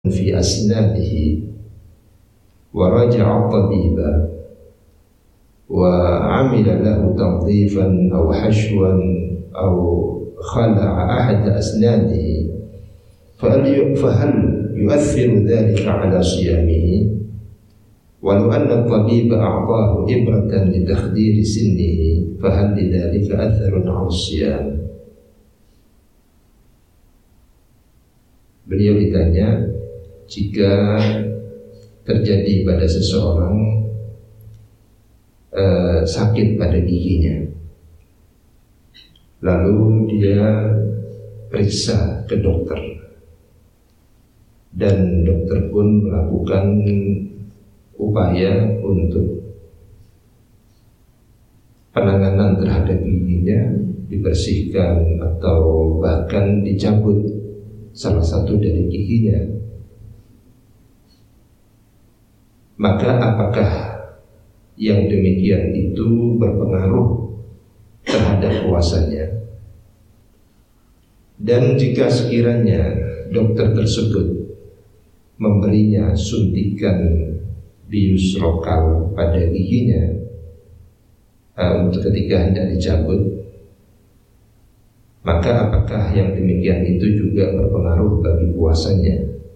في أسنانه ورجع الطبيب وعمل له تنظيفا أو حشوا أو خلع أحد أسنانه فهل يؤثر ذلك على صيامه؟ ولو أن الطبيب أعطاه إبرة لتخدير سنه فهل لذلك أثر على الصيام؟ Beliau ditanya, jika terjadi pada seseorang sakit pada giginya, lalu dia periksa ke dokter, dan dokter pun melakukan upaya untuk penanganan terhadap giginya, dibersihkan atau bahkan dicabut salah satu dari giginya, maka apakah yang demikian itu berpengaruh terhadap puasanya? Dan jika sekiranya dokter tersebut memberinya suntikan bius lokal pada giginya untuk ketika hendak dicabut, maka apakah yang demikian itu juga berpengaruh bagi puasanya?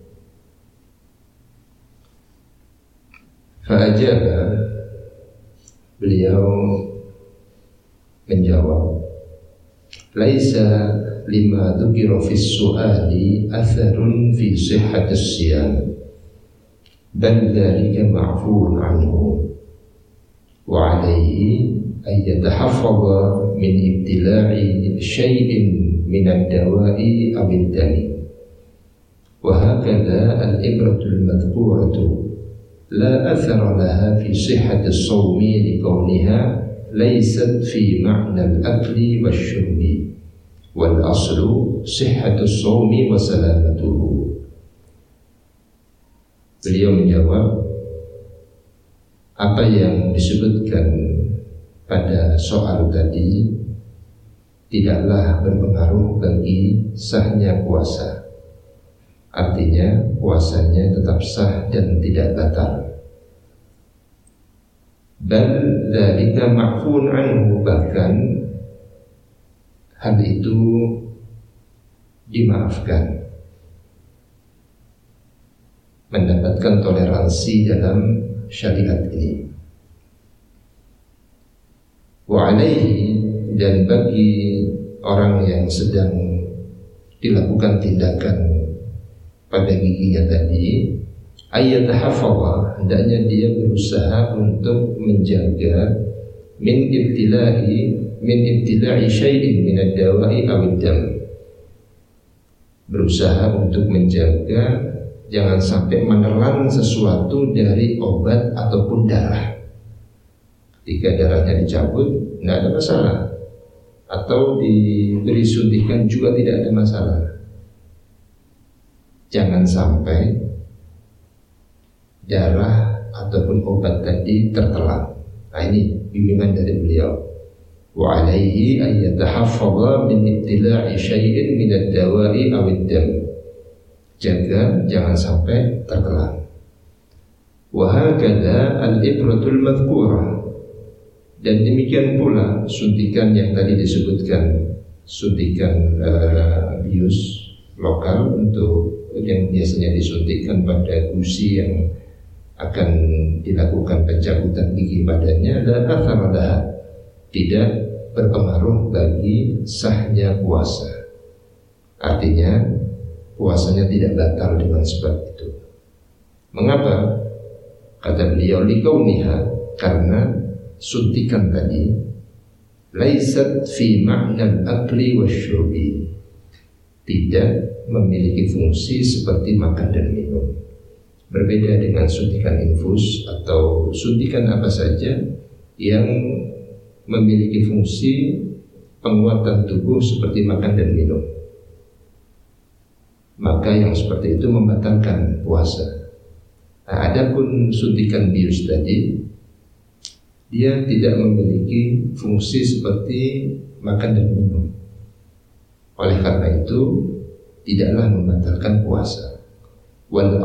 Fa'ajaba, beliau menjawab, laisa lima dzukira fis su'ali atharun fi sihhatis siyam, bal dzalika ma'fuun anhu wa 'alaihi ay yatahaffadha min ibtila'i syai'in min ad-dawa'i aw ad-dami. Wa hakadha al-ibratu al-madhkuratu la athara laha fi sihhati as-sawmi likawniha laysat fi ma'na al-akli wash-shurbi wal aslu sihhatu as-sawmi wa salamatuhu. Beliau menjawab, apa yang disebutkan pada soal tadi tidaklah berpengaruh bagi sahnya puasa. Artinya puasanya tetap sah dan tidak batal. Bal dzalika ma'fuun anhu, bahkan hal itu dimaafkan, mendapatkan toleransi dalam syariat ini. Wa 'alaihi, dan bagi orang yang sedang dilakukan tindakan pada giginya tadi, ayyatahaffadha, hendaknya dia berusaha untuk menjaga min ibtila'i syai'in min ad-dawa'i aw ad-dam, berusaha untuk menjaga jangan sampai menelan sesuatu dari obat ataupun darah. Ketika darahnya dicabut, tidak ada masalah, atau diberi suntikan juga tidak ada masalah. Jangan sampai darah ataupun obat tadi tertelan. Nah, ini bimbingan dari beliau. Wa 'alaihi ay yatahaffadha min ibtila'i syai'in min ad-dawa'i aw ad-dam. Jaga jangan sampai tertelan. Wa hakadha al-ibratul madhkurah, dan demikian pula suntikan yang tadi disebutkan, suntikan bius lokal untuk yang biasanya disuntikkan pada gusi yang akan dilakukan pencabutan gigi padanya, dan atharalah, tidak berpengaruh bagi sahnya puasa. Artinya puasanya tidak batal dengan sebab itu. Mengapa? Kata beliau, likauniha, karena suntikan tadi laisat fi ma'na al-akli wasyurbi, tidak memiliki fungsi seperti makan dan minum. Berbeda dengan suntikan infus atau suntikan apa saja yang memiliki fungsi penguatan tubuh seperti makan dan minum, maka yang seperti itu membatalkan puasa. Nah, adapun suntikan bius tadi, dia tidak memiliki fungsi seperti makan dan minum. Oleh karena itu tidaklah membatalkan puasa. wal